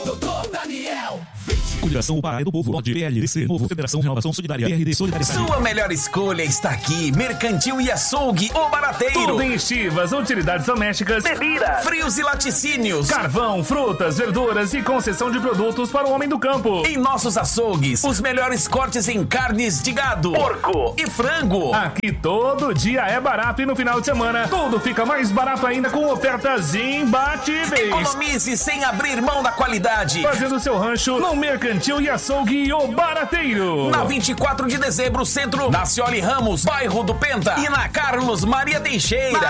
Doutor Daniel. Coligação O Pará do Povo, POD, PLDC, Novo, Federação Renovação Solidária, PRD Solidariedade. Sua melhor escolha está aqui. Mercantil e Açougue, O Barateiro. Tudo em estivas, utilidades domésticas, bebidas, frios e laticínios, carvão, frutas, verduras e concessão de produtos para o homem do campo. Em nossos açougues, os melhores cortes em carnes de gado, porco e frango. Aqui todo dia é barato e no final de semana tudo fica mais barato ainda com ofertas imbatíveis. Economize sem abrir mão da qualidade. Fazendo seu rancho no Mercantil e Açougue O Barateiro. Na 24 de dezembro, centro, na Cioli Ramos, bairro do Penta. E na Carlos Maria Teixeira,